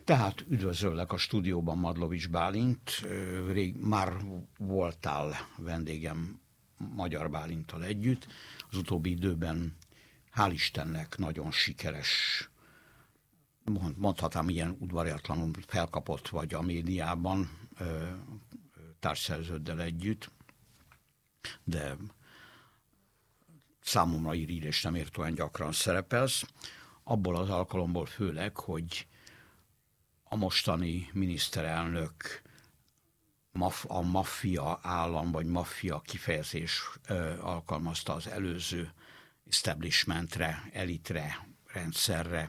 Tehát üdvözöllek a stúdióban, Madlovics Bálint. Már voltál vendégem Magyar Bálinttal együtt. Az utóbbi időben, hál' Istennek, nagyon sikeres, mondhatnám ilyen udvariatlanul felkapott vagy a médiában társszerződdel együtt, de számomra írás nem értően gyakran szerepelsz. Abból az alkalomból főleg, hogy a mostani miniszterelnök a maffia állam, vagy maffia kifejezés alkalmazta az előző establishmentre, elitre, rendszerre.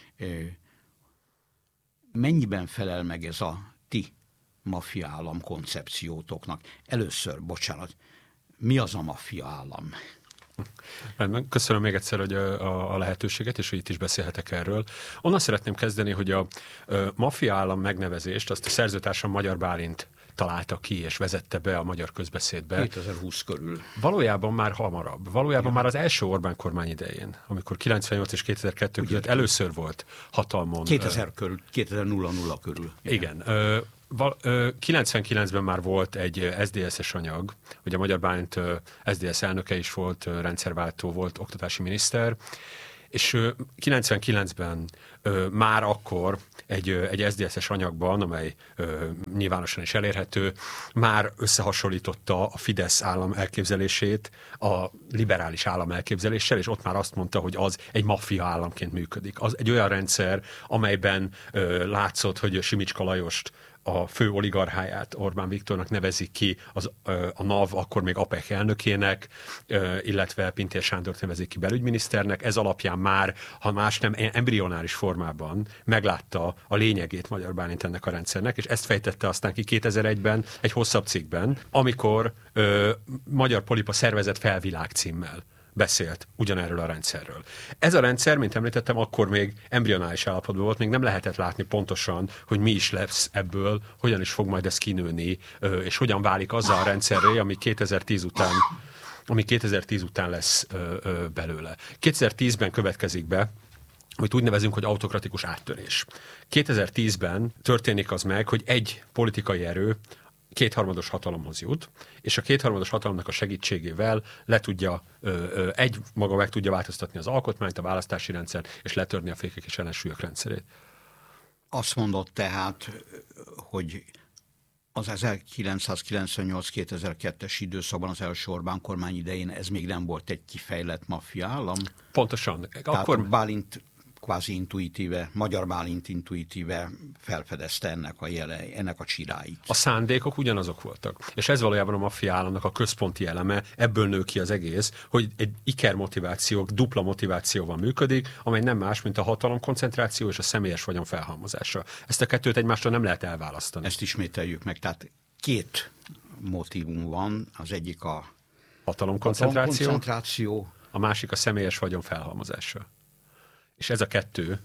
Mennyiben felel meg ez a ti maffia állam koncepciótoknak? Először, bocsánat, mi az a maffia állam? Köszönöm még egyszer hogy a lehetőséget, és hogy itt is beszélhetek erről. Onnan szeretném kezdeni, hogy a maffia állam megnevezést azt a szerzőtársam Magyar Bálint találta ki, és vezette be a magyar közbeszédbe. 2020 körül. Valójában már hamarabb. Valójában már az első Orbán kormány idején, amikor 98 és 2002 között először volt hatalmon. 2000 körül. Igen. 99-ben már volt egy SZDSZ-es anyag, ugye Magyar Bálint SZDSZ elnöke is volt, rendszerváltó volt, oktatási miniszter, és 99-ben már akkor egy SZDSZ-es anyagban, amely nyilvánosan is elérhető, már összehasonlította a Fidesz állam elképzelését a liberális állam elképzeléssel, és ott már azt mondta, hogy az egy maffia államként működik. Az egy olyan rendszer, amelyben látszott, hogy Simicska Lajost, a fő oligarcháját Orbán Viktornak nevezik ki, a NAV akkor még APEC elnökének, illetve Pintér Sándort nevezik ki belügyminiszternek. Ez alapján már, ha más nem, embrionális formában meglátta a lényegét Magyar Bálint ennek a rendszernek, és ezt fejtette aztán ki 2001-ben egy hosszabb cikkben, amikor Magyar Polipa szervezet felvilág címmel beszélt ugyanerről a rendszerről. Ez a rendszer, mint említettem, akkor még embrionális állapotban volt, még nem lehetett látni pontosan, hogy mi is lesz ebből, hogyan is fog majd ez kinőni, és hogyan válik azzal a rendszerré, ami 2010 után lesz belőle. 2010-ben következik be, amit úgy nevezünk, hogy autokratikus áttörés. 2010-ben történik az meg, hogy egy politikai erő kétharmados hatalomhoz jut, és a kétharmados hatalomnak a segítségével maga meg tudja változtatni az alkotmányt, a választási rendszert, és letörni a fékek és ellensúlyok rendszerét. Azt mondott tehát, hogy az 1998-2002-es időszakban, az első Orbán kormány idején ez még nem volt egy kifejlett maffia állam. Pontosan. Tehát akkor Bálint kvázi intuitíve, Magyar Bálint intuitíve felfedezte ennek a csiráit. A szándékok ugyanazok voltak. És ez valójában a maffia államnak a központi eleme, ebből nő ki az egész, hogy egy ikermotiváció, dupla motivációval működik, amely nem más, mint a hatalomkoncentráció és a személyes vagyon felhalmozása. Ezt a kettőt egymástól nem lehet elválasztani. Ezt ismételjük meg, tehát két motívum van, az egyik a hatalomkoncentráció, a másik a személyes vagyon felhalmozása. És ez a kettő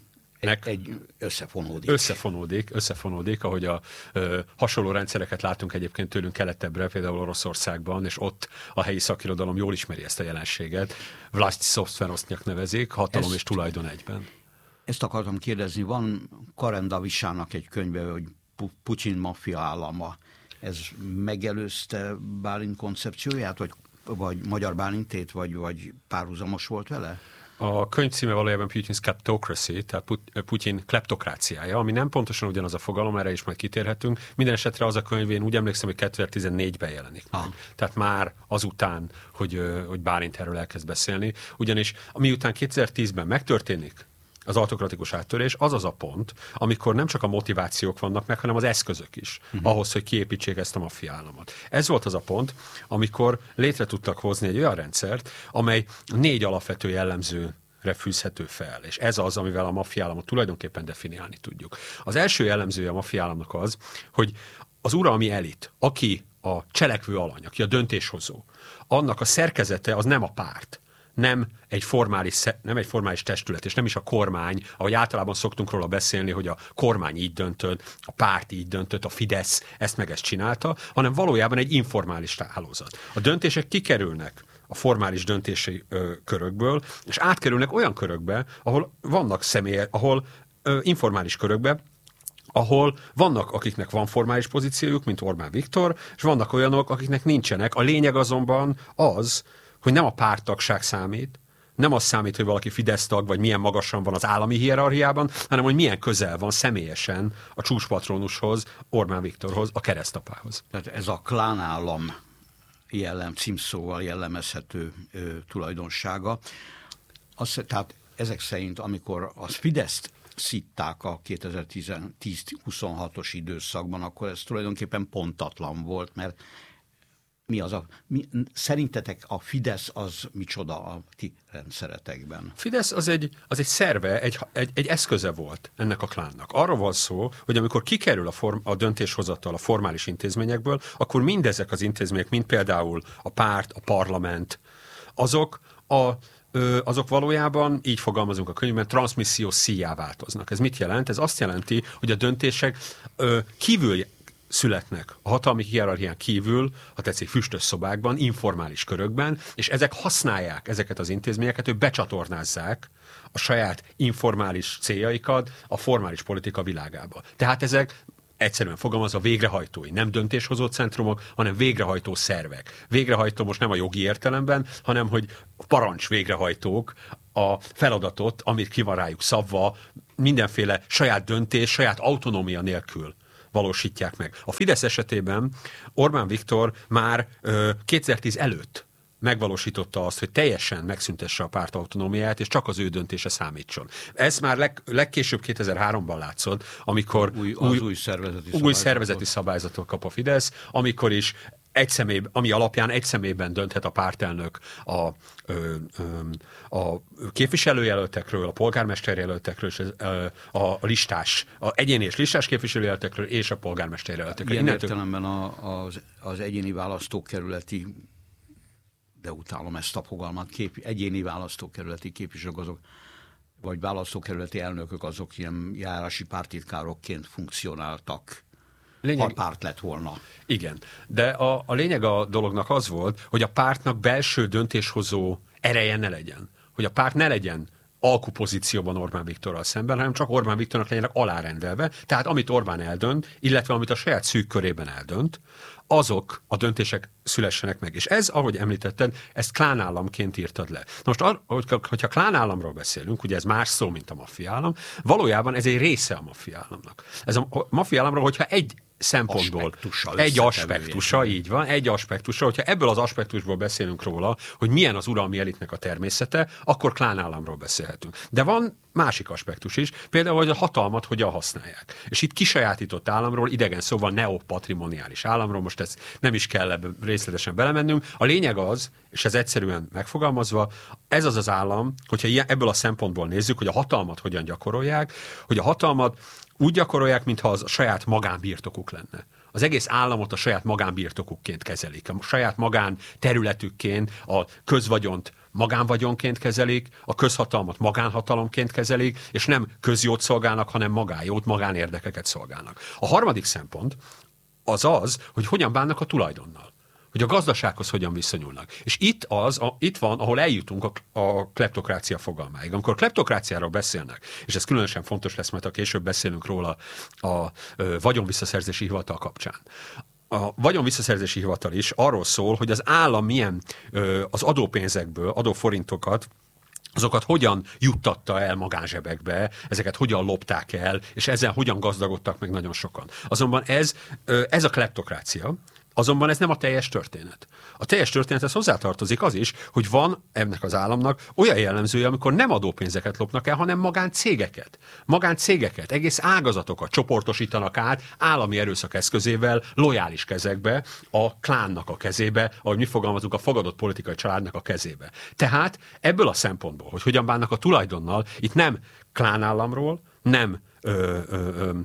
összefonódik, ahogy a hasonló rendszereket látunk egyébként tőlünk keletebbre, például Oroszországban, és ott a helyi szakirodalom jól ismeri ezt a jelenséget. Vlast Szoftverosztnyak nevezik, hatalom és tulajdon egyben. Ezt akartam kérdezni, van Karen Davisának egy könyve, hogy Putyin maffia állama. Ez megelőzte Bálint koncepcióját, vagy Magyar Bálintét, vagy párhuzamos volt vele? A könyv címe valójában Putin's Kleptocracy, tehát Putyin kleptokráciája, ami nem pontosan ugyanaz a fogalom, erre is majd kitérhetünk. Minden esetre az a könyv, én úgy emlékszem, hogy 2014-ben jelenik meg. Tehát már azután, hogy Bálint erről elkezd beszélni. Ugyanis miután 2010-ben megtörténik az autokratikus áttörés, az a pont, amikor nem csak a motivációk vannak meg, hanem az eszközök is, ahhoz, hogy kiépítsék ezt a maffia államot. Ez volt az a pont, amikor létre tudtak hozni egy olyan rendszert, amely 4 alapvető jellemzőre fűzhető fel, és ez az, amivel a maffia államot tulajdonképpen definiálni tudjuk. Az első jellemzője a maffia államnak az, hogy az uralmi elit, aki a cselekvő alany, aki a döntéshozó, annak a szerkezete az nem a párt, nem egy formális testület, és nem is a kormány, ahogy általában szoktunk róla beszélni, hogy a kormány így döntött, a párt így döntött, a Fidesz ezt csinálta, hanem valójában egy informális hálózat. A döntések kikerülnek a formális döntési körökből, és átkerülnek olyan körökbe, ahol vannak személyek, ahol informális körökbe, ahol vannak, akiknek van formális pozíciójuk, mint Orbán Viktor, és vannak olyanok, akiknek nincsenek. A lényeg azonban az, hogy nem a párttagság számít, nem az számít, hogy valaki Fidesz tag, vagy milyen magasan van az állami hierarchiában, hanem hogy milyen közel van személyesen a csúcspatronushoz, Orbán Viktorhoz, a keresztapához. Tehát ez a klánállam címszóval jellemezhető tulajdonsága. Tehát ezek szerint, amikor a Fideszt szitták a 2010-26-os időszakban, akkor ez tulajdonképpen pontatlan volt, mert szerintetek a Fidesz az micsoda a ti rendszeretekben? Fidesz az egy szerve, egy eszköze volt ennek a klánnak. Arról van szó, hogy amikor kikerül a döntéshozatal a formális intézményekből, akkor mindezek az intézmények, mint például a párt, a parlament, azok valójában, így fogalmazunk a könyvben, transmissziós szíjá változnak. Ez mit jelent? Ez azt jelenti, hogy a döntések kívül születnek a hatalmi hierarchián kívül, ha tetszik, füstös szobákban, informális körökben, és ezek használják ezeket az intézményeket, hogy becsatornázzák a saját informális céljaikat a formális politika világába. Tehát ezek egyszerűen fogalmazva végrehajtói, nem döntéshozó centrumok, hanem végrehajtó szervek. Végrehajtó most nem a jogi értelemben, hanem hogy parancs végrehajtók a feladatot, amit ki van rájuk szabva, mindenféle saját döntés, saját autonómia nélkül valósítják meg. A Fidesz esetében Orbán Viktor már 2010 előtt megvalósította azt, hogy teljesen megszüntesse a párt autonómiáját, és csak az ő döntése számítson. Ez már legkésőbb 2003-ban látszott, amikor új szervezeti szabályzatot kap a Fidesz, amikor is ami alapján egy személyben dönthet a pártelnök a képviselőjelöltekről, a polgármesterjelöltekről, és a egyéni és listás képviselőjelöltekről, és a polgármesterjelöltekről. Ilyen értelemben az egyéni választókerületi, de utálom ezt a fogalmat, egyéni választókerületi képviselők azok, vagy választókerületi elnökök azok ilyen járási pártitkárokként funkcionáltak. Ha párt lett volna. Igen, de a lényeg a dolognak az volt, hogy a pártnak belső döntéshozó ereje ne legyen. Hogy a párt ne legyen alkupozícióban Orbán Viktorral szemben, hanem csak Orbán Viktornak legyenek alárendelve. Tehát amit Orbán eldönt, illetve amit a saját szűk körében eldönt, azok a döntések szülessenek meg. És ez, ahogy említetted, ezt klánállamként írtad le. Most, hogyha klánállamról beszélünk, ugye ez más szó, mint a maffiaállam, valójában ez egy része a maffiaállamnak. Ez a maffiaállamról, hogyha egy szempontból, egy aspektusa, így van, egy aspektusa, hogyha ebből az aspektusból beszélünk róla, hogy milyen az uralmi elitnek a természete, akkor klánállamról beszélhetünk. De van másik aspektus is, például, hogy a hatalmat hogyan használják. És itt kisajátított államról, idegen szóval neopatrimoniális államról, most ezt nem is kell ebbe részletesen belemennünk. A lényeg az, és ez egyszerűen megfogalmazva, ez az az állam, hogyha ebből a szempontból nézzük, hogy a hatalmat hogyan gyakorolják, hogy a hatalmat úgy gyakorolják, mintha az a saját magánbirtokuk lenne. Az egész államot a saját magánbirtokukként kezelik, a saját magánterületükként, a közvagyont magánvagyonként kezelik, a közhatalmat magánhatalomként kezelik, és nem közjót szolgálnak, hanem magánjót, magánérdekeket szolgálnak. A harmadik szempont az, hogy hogyan bánnak a tulajdonnal. Hogy a gazdasághoz hogyan viszonyulnak. És itt van, ahol eljutunk a kleptokrácia fogalmáig. Amikor kleptokráciáról beszélnek, és ez különösen fontos lesz, mert ha később beszélünk róla a vagyonvisszaszerzési hivatal kapcsán. A vagyonvisszaszerzési hivatal is arról szól, hogy az állam milyen az adópénzekből, adóforintokat, azokat hogyan juttatta el magánzsebekbe, ezeket hogyan lopták el, és ezzel hogyan gazdagodtak meg nagyon sokan. Azonban ez a kleptokrácia, azonban ez nem a teljes történet. A teljes történethez hozzátartozik az is, hogy van ennek az államnak olyan jellemzője, amikor nem adópénzeket lopnak el, hanem magáncégeket. Magáncégeket, egész ágazatokat csoportosítanak át állami erőszak eszközével, lojális kezekbe, a klánnak a kezébe, ahogy mi fogalmazunk, a fogadott politikai családnak a kezébe. Tehát ebből a szempontból, hogy hogyan bánnak a tulajdonnal, itt nem klánállamról, nem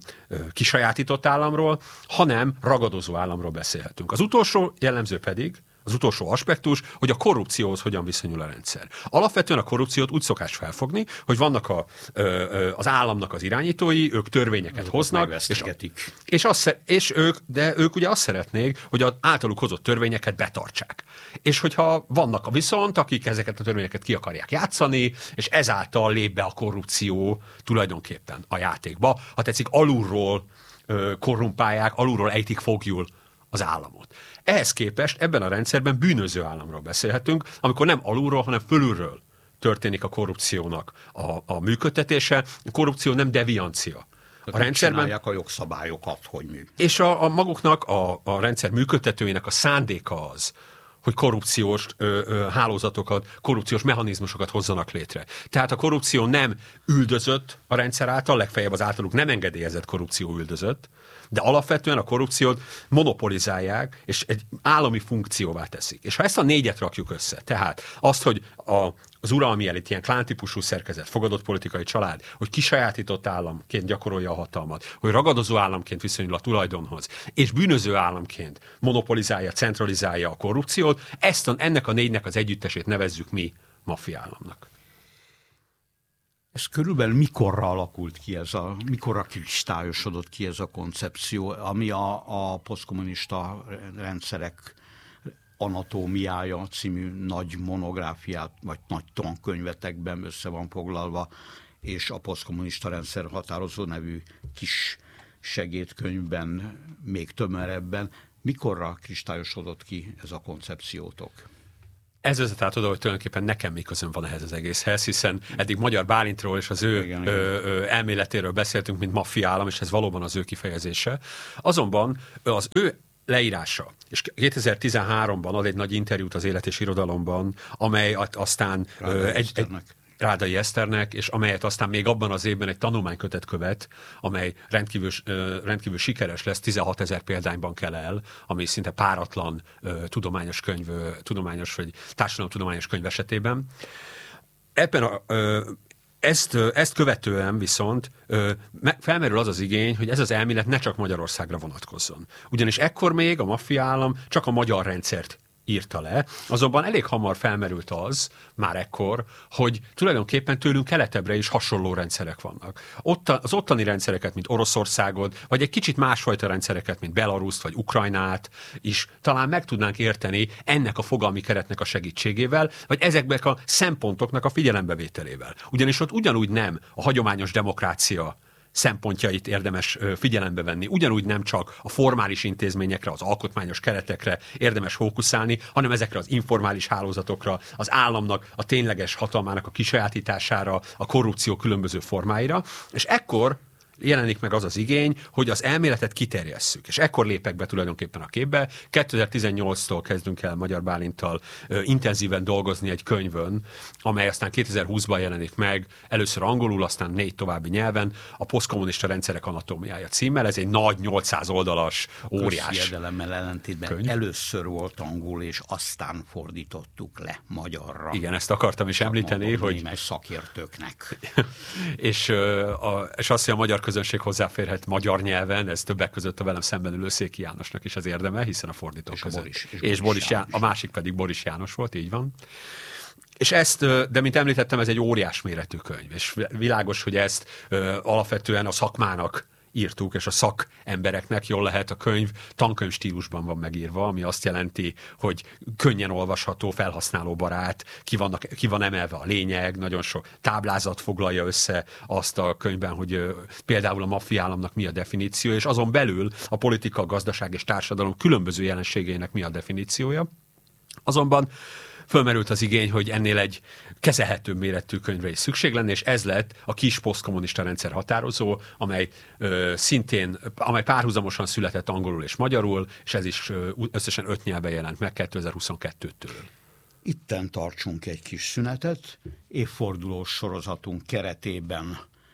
kisajátított államról, hanem ragadozó államról beszélhetünk. Az utolsó jellemző pedig, az utolsó aspektus, hogy a korrupcióhoz hogyan viszonyul a rendszer. Alapvetően a korrupciót úgy szokás felfogni, hogy vannak az államnak az irányítói, ők törvényeket hoznak, és ők ugye azt szeretnék, hogy az általuk hozott törvényeket betartsák. És hogyha vannak viszont, akik ezeket a törvényeket ki akarják játszani, és ezáltal lép be a korrupció tulajdonképpen a játékba. Ha tetszik, alulról korrumpálják, alulról ejtik fogjul az államot. Ehhez képest ebben a rendszerben bűnöző államról beszélhetünk, amikor nem alulról, hanem fölülről történik a korrupciónak a működtetése. A korrupció nem deviancia. A rendszerben a jogszabályokat, hogy működik. És a maguknak, a rendszer működtetőinek a szándéka az, hogy korrupciós hálózatokat, korrupciós mechanizmusokat hozzanak létre. Tehát a korrupció nem üldözött a rendszer által, legfeljebb az általuk nem engedélyezett korrupció üldözött, de alapvetően a korrupciót monopolizálják, és egy állami funkcióvá teszik. És ha ezt a négyet rakjuk össze, tehát azt, hogy az uralmi elit, ilyen klántípusú szerkezet, fogadott politikai család, hogy kisajátított államként gyakorolja a hatalmat, hogy ragadozó államként viszonyul a tulajdonhoz, és bűnöző államként monopolizálja, centralizálja a korrupciót, ennek a négynek az együttesét nevezzük mi maffiaállamnak. Ez körülbelül mikorra alakult ki mikorra kristályosodott ki ez a koncepció, ami a posztkommunista rendszerek anatómiája című nagy monográfiát, vagy nagy tankönyvetekben össze van foglalva, és a posztkommunista rendszer határozó nevű kis segédkönyvben, még tömörebben. Mikorra kristályosodott ki ez a koncepciótok? Ez vezet át oda, hogy tulajdonképpen nekem mi közöm van ehhez az egészhez, hiszen eddig Magyar Bálintról és az ő elméletéről beszéltünk, mint maffiaállam, és ez valóban az ő kifejezése. Azonban az ő leírása, és 2013-ban ad egy nagy interjút az Élet és Irodalomban, amely aztán Rádai Eszternek, és amelyet aztán még abban az évben egy tanulmánykötet követ, amely rendkívül sikeres lesz, 16 000 példányban kell el, ami szinte páratlan tudományos vagy társadalomtudományos könyv esetében. Ebben ezt követően viszont felmerül az az igény, hogy ez az elmélet ne csak Magyarországra vonatkozzon. Ugyanis ekkor még a maffiaállam csak a magyar rendszert írta le, azonban elég hamar felmerült az, már ekkor, hogy tulajdonképpen tőlünk keletebbre is hasonló rendszerek vannak. Az ottani rendszereket, mint Oroszországot, vagy egy kicsit másfajta rendszereket, mint Belaruszt, vagy Ukrajnát is talán meg tudnánk érteni ennek a fogalmi keretnek a segítségével, vagy ezeknek a szempontoknak a figyelembevételével. Ugyanis ott ugyanúgy nem a hagyományos demokrácia szempontjait érdemes figyelembe venni. Ugyanúgy nem csak a formális intézményekre, az alkotmányos keretekre érdemes fókuszálni, hanem ezekre az informális hálózatokra, az államnak a tényleges hatalmának a kisajátítására, a korrupció különböző formáira, és ekkor jelenik meg az az igény, hogy az elméletet kiterjesszük. És ekkor lépek be tulajdonképpen a képbe. 2018-tól kezdünk el Magyar Bálinttal intenzíven dolgozni egy könyvön, amely aztán 2020-ban jelenik meg, először angolul, aztán 4 további nyelven, a posztkommunista rendszerek anatómiája címmel. Ez egy nagy 800 oldalas, óriás közhiedelemmel ellentétben könyv. Először volt angol, és aztán fordítottuk le magyarra. Igen, ezt akartam is említeni, hogy némes szakértőknek. és azt, hogy a magyar közönség hozzáférhet magyar nyelven, ez többek között a velem szemben ülő Széki Jánosnak is az érdeme, hiszen a fordítók között. És Boris János, a másik pedig Boris János volt, így van. És de mint említettem, ez egy óriás méretű könyv, és világos, hogy ezt alapvetően a szakmának írtuk, és a szakembereknek jól lehet, a könyv tankönyv stílusban van megírva, ami azt jelenti, hogy könnyen olvasható, felhasználóbarát, ki van emelve a lényeg, nagyon sok táblázat foglalja össze azt a könyvben, hogy például a maffiaállamnak mi a definíció, és azon belül a politika, gazdaság és társadalom különböző jelenségeinek mi a definíciója. Azonban fölmerült az igény, hogy ennél egy kezelhetőbb méretű könyvre is szükség lenne, és ez lett a kis posztkommunista rendszer határozó, amely párhuzamosan született angolul és magyarul, és ez is összesen 5 nyelven jelent meg 2022-től. Itten tartsunk egy kis szünetet. Évfordulós sorozatunk keretében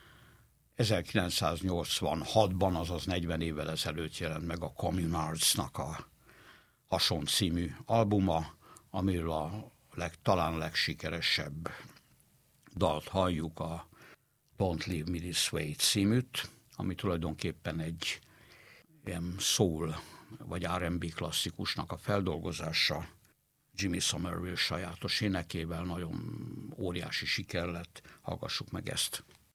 1986-ban, azaz 40 évvel ezelőtt jelent meg a Communards-nak a Hason című albuma, amiről a talán legsikeresebb dalt halljuk, a Don't Leave Me This Way címűt, ami tulajdonképpen egy ilyen soul vagy R&B klasszikusnak a feldolgozása. Jimmy Somerville sajátos énekével, nagyon óriási siker lett. Hallgassuk meg ezt.